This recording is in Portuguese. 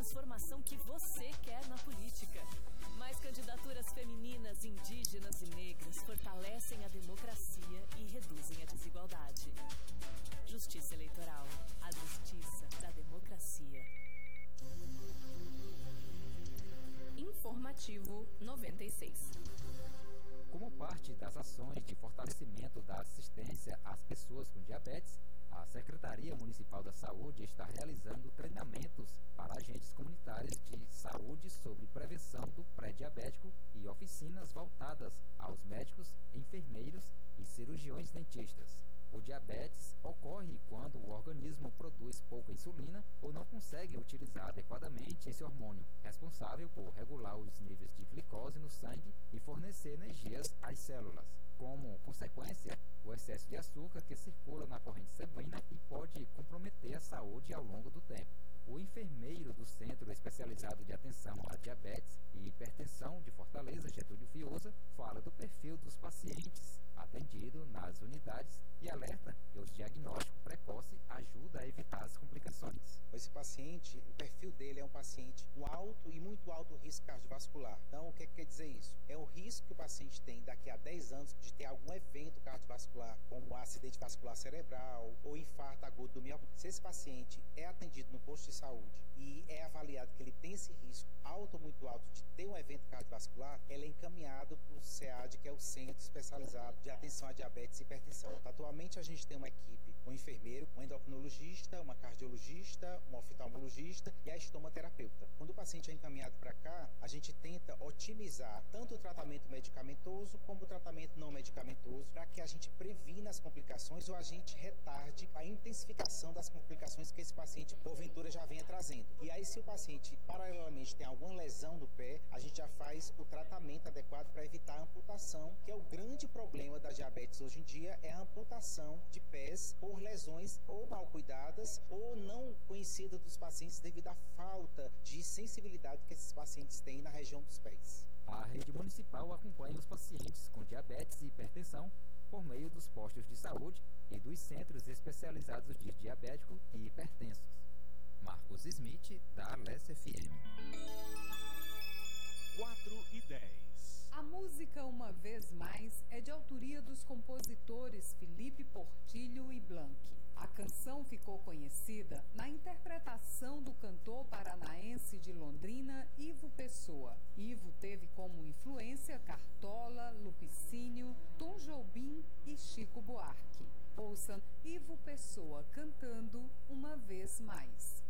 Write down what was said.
transformação que você quer na política. Mais candidaturas femininas, indígenas e negras fortalecem a democracia e reduzem a desigualdade. Justiça Eleitoral. A justiça da democracia. Informativo 96. Como parte das ações de fortalecimento da assistência às pessoas com diabetes, a Secretaria Municipal da Saúde está realizando treinamentos para agentes comunitários de saúde sobre prevenção do pré-diabético e oficinas voltadas aos médicos, enfermeiros e cirurgiões dentistas. O diabetes ocorre quando o organismo produz pouca insulina ou não consegue utilizar adequadamente esse hormônio, responsável por regular os níveis de glicose no sangue e fornecer energias às células. Como consequência, o excesso de açúcar que circula na corrente sanguínea e pode comprometer a saúde ao longo do tempo. O enfermeiro do Centro Especializado de Atenção à Diabetes e Hipertensão de Fortaleza, Getúlio Fiuza, fala do perfil dos pacientes atendido nas unidades e alerta que o diagnóstico precoce ajuda a evitar as complicações. Esse paciente, o perfil dele é um paciente com alto e muito alto risco cardiovascular. Então, o que quer dizer isso? É o risco que o paciente tem daqui a 10 anos de ter algum evento cardiovascular, como um acidente vascular cerebral ou infarto agudo do miocárdio. Se esse paciente é atendido no posto de saúde e é avaliado que ele tem esse risco alto ou muito alto de ter um evento cardiovascular, ele é encaminhado para o CEAD, que é o Centro Especializado de Atenção à Diabetes e Hipertensão. Atualmente a gente tem uma equipe, um enfermeiro, um endocrinologista, uma cardiologista, um oftalmologista e a estomaterapeuta. Quando o paciente é encaminhado para cá, a gente tenta otimizar tanto o tratamento medicamentoso como o tratamento não medicamentoso para que a gente previna as complicações ou a gente retarde a intensificação das complicações que esse paciente porventura já venha trazendo. E aí, se o paciente paralelamente tem alguma lesão do pé, a gente já faz o tratamento adequado para evitar a amputação, que é o grande problema da diabetes hoje em dia, é a amputação de pés por lesões ou mal cuidadas ou não conhecidas dos pacientes devido à falta de sensibilidade que esses pacientes têm na região dos pés. A rede municipal acompanha os pacientes com diabetes e hipertensão por meio dos postos de saúde e dos centros especializados de diabético e hipertensos. Marcos Smith, da Alessa FM. 4:10. A música Uma Vez Mais é de autoria dos compositores Felipe Portillo e Blanc. A canção ficou conhecida na interpretação do cantor paranaense de Londrina, Ivo Pessoa. Ivo teve como influência Cartola, Lupicínio, Tom Jobim e Chico Buarque. Ouça Ivo Pessoa cantando Uma Vez Mais.